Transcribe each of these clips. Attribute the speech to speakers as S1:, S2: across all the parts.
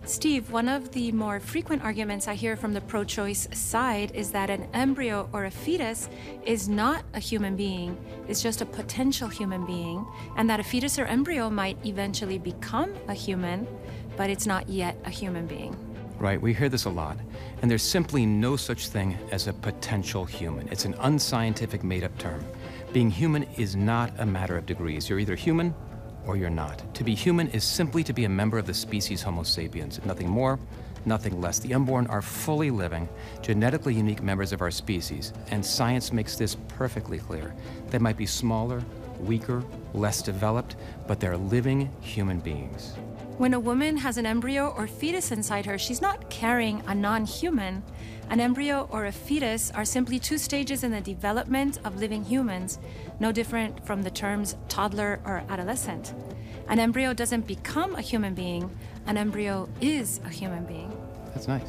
S1: Steve, one of the more frequent arguments I hear from the pro-choice side is that an embryo or a fetus is not a human being, it's just a potential human being, and that a fetus or embryo might eventually become a human, but it's not yet a human being.
S2: Right, we hear this a lot, and there's simply no such thing as a potential human. It's an unscientific made-up term. Being human is not a matter of degrees. You're either human or you're not. To be human is simply to be a member of the species Homo sapiens. Nothing more, nothing less. The unborn are fully living, genetically unique members of our species, and science makes this perfectly clear. They might be smaller, weaker, less developed, but they're living human beings.
S1: When a woman has an embryo or fetus inside her, she's not carrying a non-human. An embryo or a fetus are simply two stages in the development of living humans, no different from the terms toddler or adolescent. An embryo doesn't become a human being. An embryo is a human being.
S2: That's nice.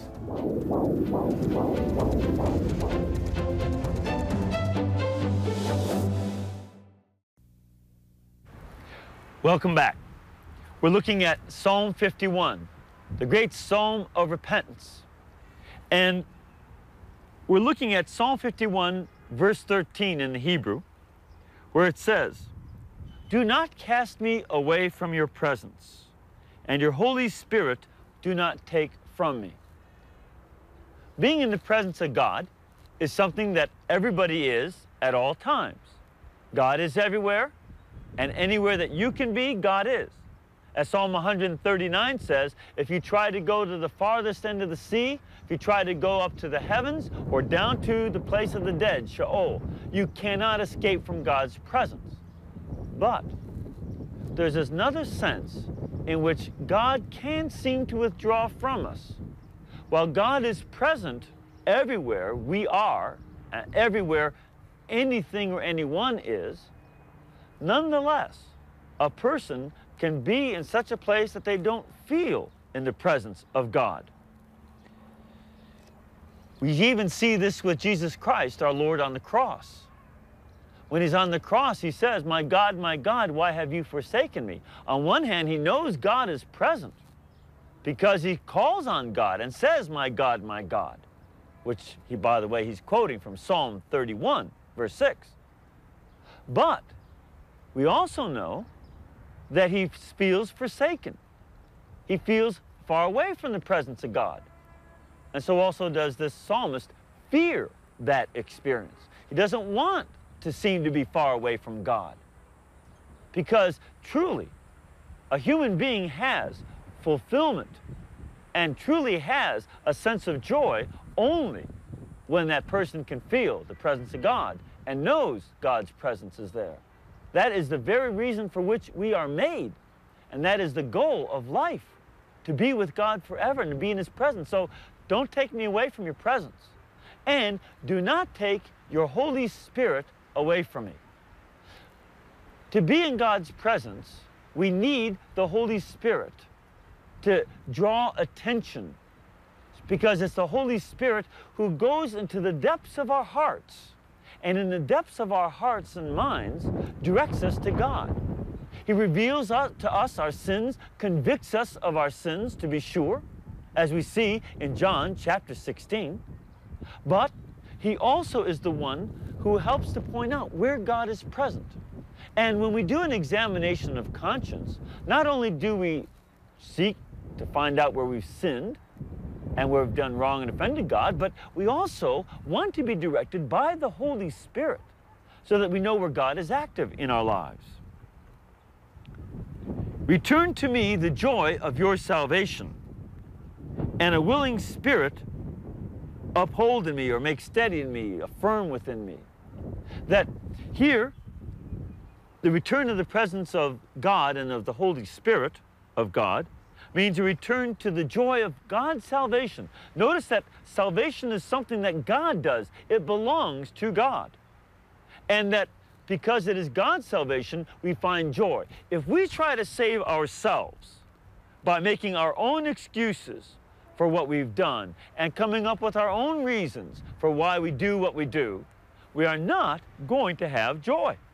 S3: Welcome back. We're looking at Psalm 51, the great Psalm of repentance. And we're looking at Psalm 51, verse 13 in the Hebrew, where it says, "Do not cast me away from your presence, and your Holy Spirit do not take from me." Being in the presence of God is something that everybody is at all times. God is everywhere, and anywhere that you can be, God is. As Psalm 139 says, if you try to go to the farthest end of the sea, if you try to go up to the heavens or down to the place of the dead, Sheol, you cannot escape from God's presence. But there's another sense in which God can seem to withdraw from us. While God is present everywhere we are, and everywhere anything or anyone is, nonetheless, a person can be in such a place that they don't feel in the presence of God. We even see this with Jesus Christ, our Lord, on the cross. When he's on the cross, he says, my God, why have you forsaken me?" On one hand, he knows God is present because he calls on God and says, my God, which, by the way, he's quoting from Psalm 31, verse 6. But we also know that he feels forsaken. He feels far away from the presence of God. And so also does this psalmist fear that experience. He doesn't want to seem to be far away from God. Because truly, a human being has fulfillment and truly has a sense of joy only when that person can feel the presence of God and knows God's presence is there. That is the very reason for which we are made. And that is the goal of life, to be with God forever and to be in his presence. So don't take me away from your presence. And do not take your Holy Spirit away from me. To be in God's presence, we need the Holy Spirit to draw attention, because it's the Holy Spirit who goes into the depths of our hearts, and in the depths of our hearts and minds directs us to God. He reveals to us our sins, convicts us of our sins, to be sure, as we see in John chapter 16. But he also is the one who helps to point out where God is present. And when we do an examination of conscience, not only do we seek to find out where we've sinned and where we've done wrong and offended God, but we also want to be directed by the Holy Spirit so that we know where God is active in our lives. Return to me the joy of your salvation, and a willing spirit uphold in me, or make steady in me, affirm within me. That here, the return of the presence of God and of the Holy Spirit of God means a return to the joy of God's salvation. Notice that salvation is something that God does. It belongs to God. And that because it is God's salvation, we find joy. If we try to save ourselves by making our own excuses for what we've done and coming up with our own reasons for why we do what we do, we are not going to have joy.